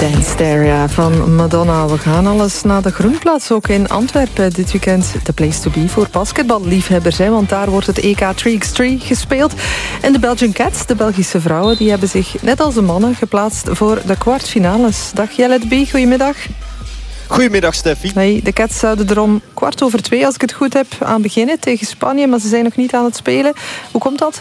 Hysteria van Madonna. We gaan alles naar de Groenplaats, ook in Antwerpen. Dit weekend de place to be voor basketballiefhebbers. Want daar wordt het EK 3x3 gespeeld. En de Belgian Cats, de Belgische vrouwen, die hebben zich net als de mannen geplaatst voor de kwartfinales. Dag Jelle de Bie, goedemiddag. Goedemiddag Steffi. Hey, de Cats zouden er om 2:15, als ik het goed heb, aan beginnen tegen Spanje. Maar ze zijn nog niet aan het spelen. Hoe komt dat?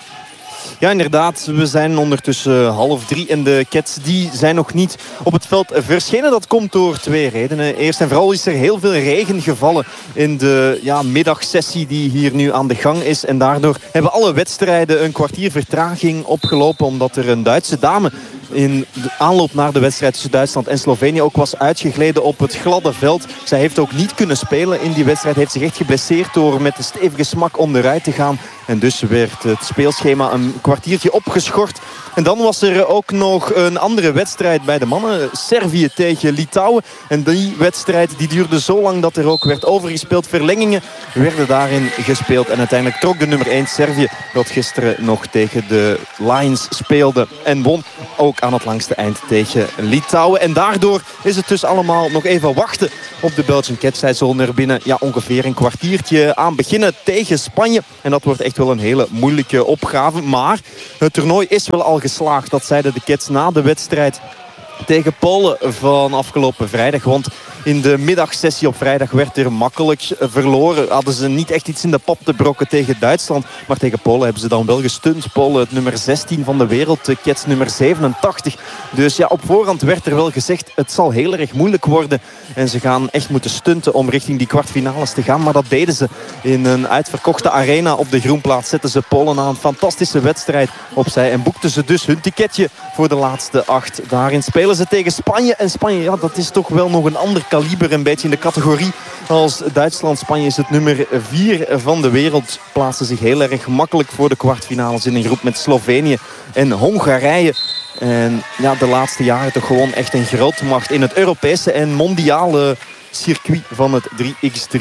Ja, inderdaad. We zijn ondertussen 2:30 en de Cats die zijn nog niet op het veld verschenen. Dat komt door 2 redenen. Eerst en vooral is er heel veel regen gevallen in de middagsessie die hier nu aan de gang is. En daardoor hebben alle wedstrijden een kwartier vertraging opgelopen, omdat er een Duitse dame in de aanloop naar de wedstrijd tussen Duitsland en Slovenië ook was uitgegleden op het gladde veld. Zij heeft ook niet kunnen spelen in die wedstrijd. Heeft zich echt geblesseerd door met de stevige smak onderuit te gaan. En dus werd het speelschema een kwartiertje opgeschort. En dan was er ook nog een andere wedstrijd bij de mannen. Servië tegen Litouwen. En die wedstrijd die duurde zo lang dat er ook werd overgespeeld. Verlengingen werden daarin gespeeld. En uiteindelijk trok de nummer 1 Servië, dat gisteren nog tegen de Lions speelde en won, ook aan het langste eind tegen Litouwen. En daardoor is het dus allemaal nog even wachten op de Belgian Cats. Zij zullen er binnen ongeveer een kwartiertje aan beginnen tegen Spanje. En dat wordt echt wel een hele moeilijke opgave. Maar het toernooi is wel al geslaagd. Dat zeiden de Cats na de wedstrijd tegen Polen van afgelopen vrijdag. Want in de middagsessie op vrijdag werd er makkelijk verloren. Hadden ze niet echt iets in de pap te brokken tegen Duitsland. Maar tegen Polen hebben ze dan wel gestund. Polen het nummer 16 van de wereld. De Cats nummer 87. Dus op voorhand werd er wel gezegd, het zal heel erg moeilijk worden. En ze gaan echt moeten stunten om richting die kwartfinales te gaan. Maar dat deden ze in een uitverkochte arena op de Groenplaats. Zetten ze Polen aan een fantastische wedstrijd opzij. En boekten ze dus hun ticketje voor de laatste 8. Daarin spelen ze tegen Spanje. En Spanje, dat is toch wel nog een ander kaliber, een beetje in de categorie als Duitsland. Spanje is het nummer 4 van de wereld. Plaatsen zich heel erg makkelijk voor de kwartfinales in een groep met Slovenië en Hongarije. En de laatste jaren toch gewoon echt een grote macht in het Europese en mondiale circuit van het 3x3.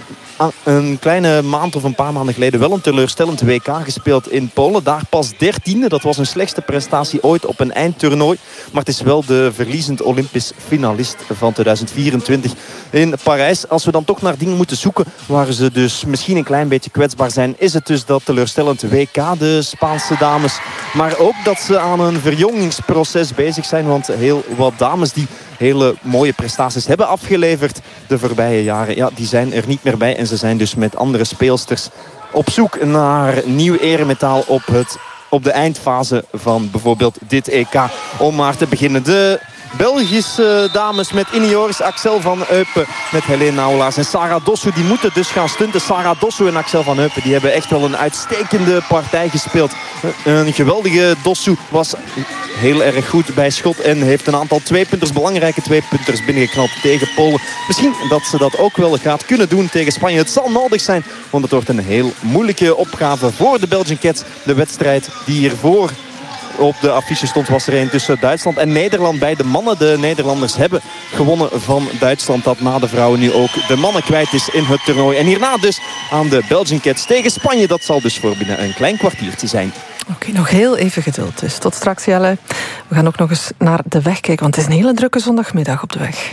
Een kleine maand of een paar maanden geleden wel een teleurstellend WK gespeeld in Polen. Daar pas 13e. Dat was hun slechtste prestatie ooit op een eindtoernooi. Maar het is wel de verliezend Olympisch finalist van 2024 in Parijs. Als we dan toch naar dingen moeten zoeken waar ze dus misschien een klein beetje kwetsbaar zijn, is het dus dat teleurstellend WK, de Spaanse dames. Maar ook dat ze aan een verjongingsproces bezig zijn. Want heel wat dames die hele mooie prestaties hebben afgeleverd de voorbije jaren, die zijn er niet meer bij. En ze zijn dus met andere speelsters op zoek naar nieuw eremetaal op de eindfase van bijvoorbeeld dit EK. Om maar te beginnen. De Belgische dames met Inioris, Axel van Eupen, met Helene Naulaars en Sarah Dossou. Die moeten dus gaan stunten. Sarah Dossou en Axel van Eupen, die hebben echt wel een uitstekende partij gespeeld. Een geweldige Dossou was heel erg goed bij schot en heeft een aantal belangrijke tweepunters binnengeknald tegen Polen. Misschien dat ze dat ook wel gaat kunnen doen tegen Spanje. Het zal nodig zijn, want het wordt een heel moeilijke opgave voor de Belgian Cats. De wedstrijd die hiervoor op de affiche stond, was er een tussen Duitsland en Nederland bij de mannen. De Nederlanders hebben gewonnen van Duitsland, dat na de vrouwen nu ook de mannen kwijt is in het toernooi. En hierna dus aan de Belgian Cats tegen Spanje. Dat zal dus voor binnen een klein kwartiertje zijn. Oké, nog heel even geduld dus. Tot straks, Jelle. We gaan ook nog eens naar de weg kijken, want het is een hele drukke zondagmiddag op de weg.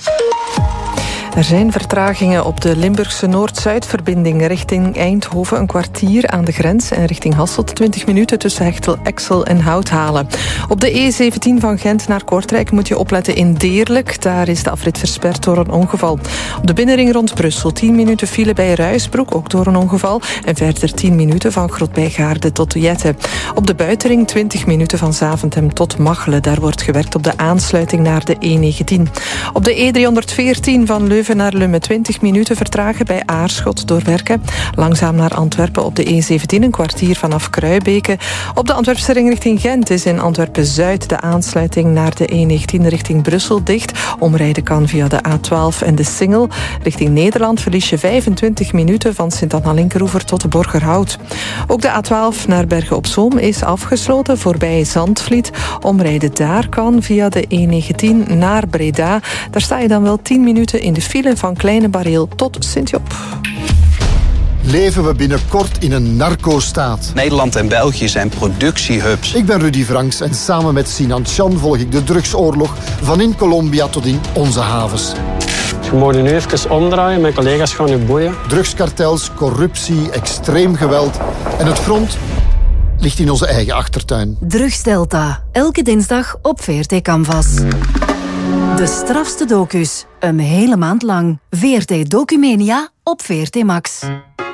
Er zijn vertragingen op de Limburgse Noord-Zuid-verbinding richting Eindhoven. Een kwartier aan de grens en richting Hasselt 20 minuten tussen Hechtel, Exel en Houthalen. Op de E17 van Gent naar Kortrijk moet je opletten in Deerlijk. Daar is de afrit versperd door een ongeval. Op de binnenring rond Brussel 10 minuten file bij Ruisbroek, ook door een ongeval. En verder 10 minuten van Grootbijgaarde tot Jette. Op de buitenring 20 minuten van Zaventem tot Machelen. Daar wordt gewerkt op de aansluiting naar de E19. Op de E314 van Leuven naar Lummen 20 minuten vertragen bij Aarschot door werken. Langzaam naar Antwerpen op de E17 een kwartier vanaf Kruibeke. Op de Antwerpse ring richting Gent is in Antwerpen-Zuid de aansluiting naar de E19 richting Brussel dicht. Omrijden kan via de A12 en de Singel. Richting Nederland verlies je 25 minuten van Sint-Anna-Linkeroever tot de Borgerhout. Ook de A12 naar Bergen-op-Zoom is afgesloten voorbij Zandvliet. Omrijden daar kan via de E19 naar Breda. Daar sta je dan wel 10 minuten in de file van Kleine Bareel tot Sint-Job. leven we binnenkort in een narco-staat. Nederland en België zijn productiehubs. Ik ben Rudy Franks en samen met Sinan Chan volg ik de drugsoorlog van in Colombia tot in onze havens. We moeten nu even omdraaien, mijn collega's gaan nu boeien. Drugskartels, corruptie, extreem geweld en het front ligt in onze eigen achtertuin. Drugsdelta, elke dinsdag op VRT Canvas. De strafste docus, een hele maand lang. VRT Documania op VRT Max.